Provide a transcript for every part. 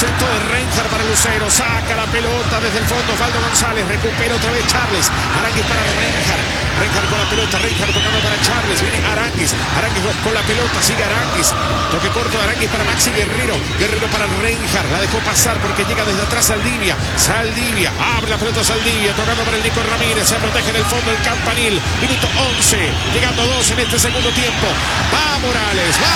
centro de Reinhardt para Lucero. Saca la pelota desde el fondo. Osvaldo González. Recupera otra vez Charles. Aranguis para Reinhardt. Reinhardt con la pelota. Reinhardt tocando para Charles. Viene Aranguis. Aranguis con la pelota. Sigue Aranguis. Toque corto de Aranguis para Maxi Guerrero. Guerrero para Reinhardt. La dejó pasar porque llega desde atrás Saldivia. Saldivia. Abre la pelota Saldivia. Tocando para el Nico Ramírez. Se protege en el fondo el Campanil. Minuto 11. Llegando 2 en este segundo tiempo. Va Morales. Va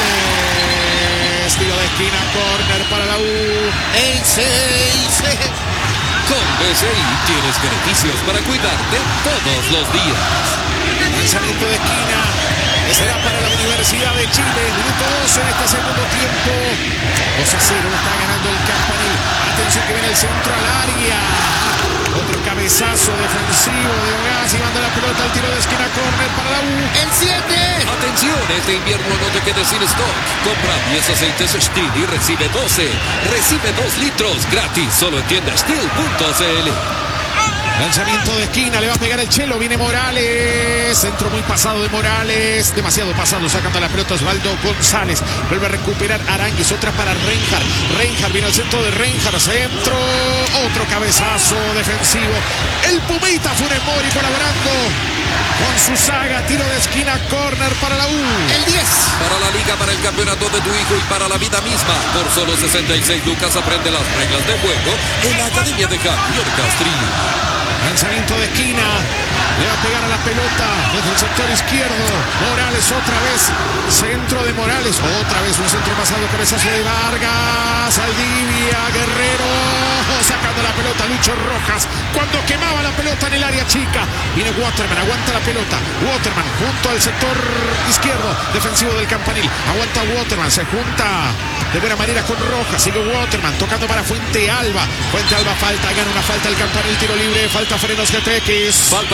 Morales. Tiro de esquina. Corner para la U. El 6. Con BCI tienes beneficios para cuidarte todos los días. Lanzamiento de esquina. Será para la Universidad de Chile. Minuto 12 en este segundo tiempo. 2-0 está ganando el Campanil. Atención que viene el centro al área. Otro cabezazo defensivo de Ogaz y manda la pelota al tiro de esquina. Corner para la U. El 7. Atención, este invierno no te quedes sin stock. Compra 10 aceites Steel y recibe 12. Recibe 2 litros gratis. Solo en tiendasteel.cl. Lanzamiento de esquina, le va a pegar el Chelo, viene Morales, centro muy pasado de Morales, demasiado pasado, sacando la pelota Osvaldo González, vuelve a recuperar Aranguis, otra para Reinhardt, Reinhardt viene al centro de Reinhardt, centro, otro cabezazo defensivo, el Pumita Funes Mori colaborando con su saga, tiro de esquina, corner para la U. El 10. Para la liga, para el campeonato de tu hijo y para la vida misma, por solo 66 lucas aprende las reglas de juego en la Academia de Javier Castrillo. Lanzamiento de esquina, le va a pegar a la pelota desde el sector izquierdo. Morales otra vez, centro de Morales, otra vez un centro pasado, cabezazo de Vargas, Saldivia, Guerrero, sacando la pelota Lucho Rojas, cuando quemaba la pelota en el área chica. Viene Waterman, aguanta la pelota, Waterman junto al sector izquierdo, defensivo del Campanil, aguanta Waterman, se junta de buena manera con Rojas, sigue Waterman, tocando para Fuente Alba, falta, gana una falta el Campanil, tiro libre, falta frenos GTX.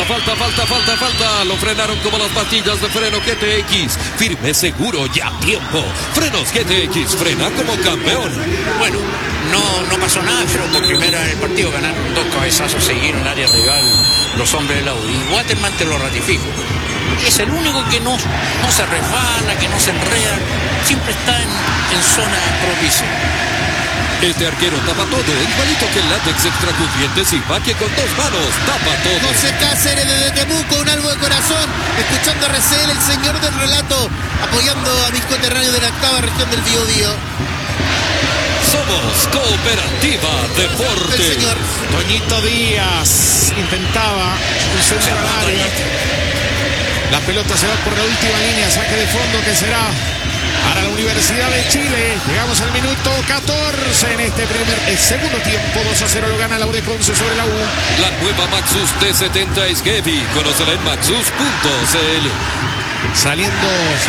Falta. Lo frenaron como las pastillas de freno GTX. Firme, seguro y a tiempo. Frenos GTX, frena como campeón. Bueno, no pasó nada, pero por primera en el partido ganaron 2 cabezazos seguidos en área rival los hombres del Audi. Y Waterman, te lo ratifico, es el único que no se resbala, que no se enreda, siempre está en zona propicia. Este arquero tapa todo, igualito que el látex extra crujiente Silva, que con 2 manos tapa todo. José Cáceres desde Temuco, un algo de corazón, escuchando a RCL, el señor del relato, apoyando a mis coterráneos de la 8ª región del Biobío. Somos Cooperativa Deporte. El señor Toñito Díaz intentaba un centro al área. La pelota se va por la última línea, saque de fondo que será para la Universidad de Chile. Llegamos al minuto 14 en este segundo tiempo. 2-0 lo gana la Udeconce sobre la U. La nueva Maxus T70 es heavy. Conócela en maxus.cl. Saliendo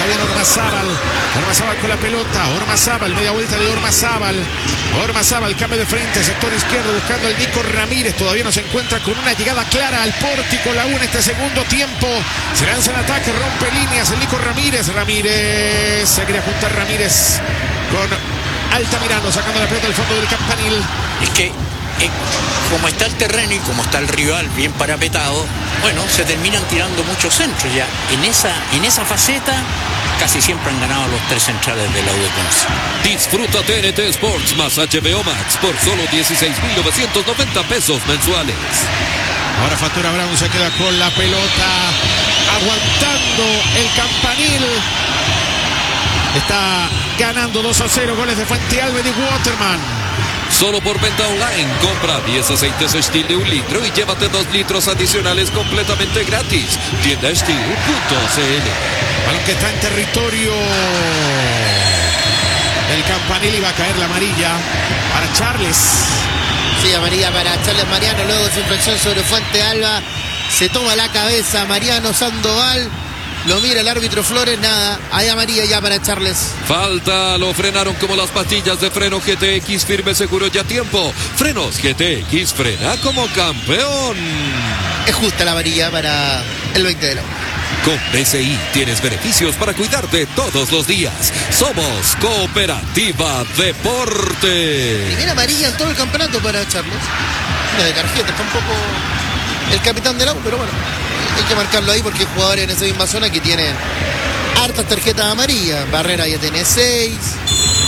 Ormazábal con la pelota, Ormazábal, media vuelta de Ormazábal, cambio de frente, sector izquierdo, buscando al Nico Ramírez, todavía no se encuentra con una llegada clara al pórtico, la U en este segundo tiempo, se lanza el ataque, rompe líneas, el Nico Ramírez, se quería juntar Ramírez con Altamirano, sacando la pelota del fondo del Campanil. es que como está el terreno y como está el rival bien parapetado, bueno, se terminan tirando muchos centros ya. En esa faceta casi siempre han ganado los 3 centrales de la Udeconce. Disfruta TNT Sports más HBO Max por solo 16.990 pesos mensuales. Ahora Factura Brown se queda con la pelota, aguantando el Campanil. Está ganando 2-0, goles de Fuente Alba y de Waterman. Solo por venta online, compra 10 aceites Steel de 1 litro y llévate 2 litros adicionales completamente gratis. Tiendasteel.cl. Balón que está en territorio del Campanil y va a caer la amarilla para Charles. Sí, amarilla para Charles Mariano, luego de su infracción sobre Fuente Alba. Se toma la cabeza Mariano Sandoval. Lo mira el árbitro Flores, nada. Hay amarilla ya para Charles. Falta, lo frenaron como las pastillas de freno GTX, firme, seguro y a tiempo. Frenos GTX, frena como campeón. Es justa la amarilla para el 20 de la U. Con BCI tienes beneficios para cuidarte todos los días. Somos Cooperativa Deporte. Primera amarilla en todo el campeonato para Charles. Una de tarjeta, está un poco el capitán de la U, pero bueno, hay que marcarlo ahí porque hay jugadores en esa misma zona que tienen hartas tarjetas amarillas. Barrera ya tiene 6.